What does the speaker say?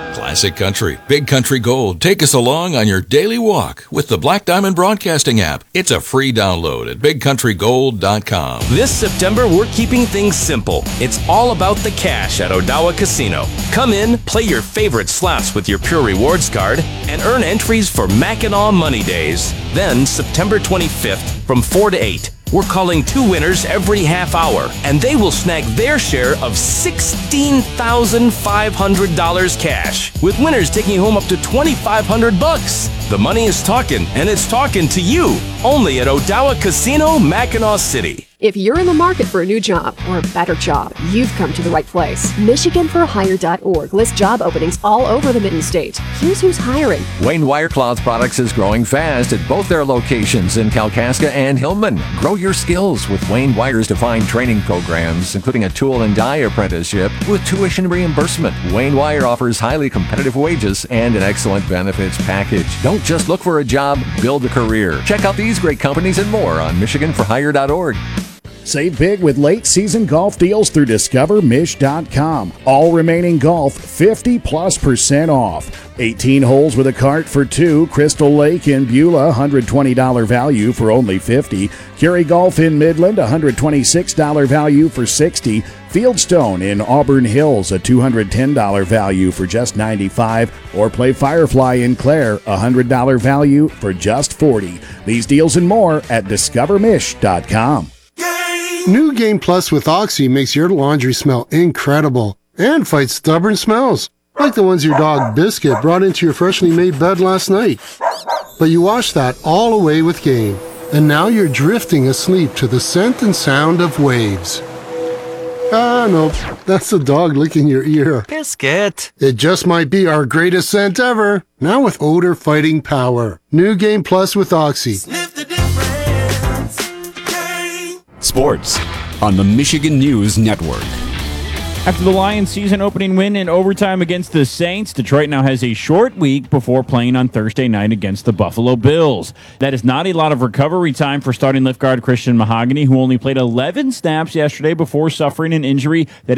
Classic Country, Big Country Gold. Take us along on your daily walk with the Black Diamond Broadcasting app. It's a free download at bigcountrygold.com. This September, we're keeping things simple. It's all about the cash at Odawa Casino. Come in, play your favorite slots with your Pure Rewards card, and earn entries for Mackinac Money Days. Then, September 25th, from 4 to 8, we're calling 2 winners every half hour, and they will snag their share of $16,500 cash, with winners taking home up to $2,500. The money is talking, and it's talking to you, only at Odawa Casino, Mackinac City. If you're in the market for a new job or a better job, you've come to the right place. MichiganForHire.org lists job openings all over the Mitten State. Here's who's hiring. Wayne Wire Cloth Products is growing fast at both their locations in Kalkaska and Hillman. Grow your skills with Wayne Wire's defined training programs, including a tool and die apprenticeship with tuition reimbursement. Wayne Wire offers highly competitive wages and an excellent benefits package. Don't just look for a job, build a career. Check out these great companies and more on MichiganForHire.org. Save big with late season golf deals through DiscoverMish.com. All remaining golf 50+% off. 18 holes with a cart for $2. Crystal Lake in Beulah, $120 value for only $50. Curie Golf in Midland, $126 value for $60. Fieldstone in Auburn Hills, a $210 value for just $95. Or play Firefly in Clare, $100 value for just $40. These deals and more at DiscoverMish.com. New Game Plus with Oxy makes your laundry smell incredible and fights stubborn smells, like the ones your dog Biscuit brought into your freshly made bed last night. But you washed that all away with Game, and now you're drifting asleep to the scent and sound of waves. Ah, no, that's the dog licking your ear. Biscuit. It just might be our greatest scent ever, now with odor fighting power. New Game Plus with Oxy. Sniff the difference. Sports on the Michigan News Network. After the Lions' season-opening win in overtime against the Saints, Detroit now has a short week before playing on Thursday night against the Buffalo Bills. That is not a lot of recovery time for starting left guard Christian Mahogany, who only played 11 snaps yesterday before suffering an injury that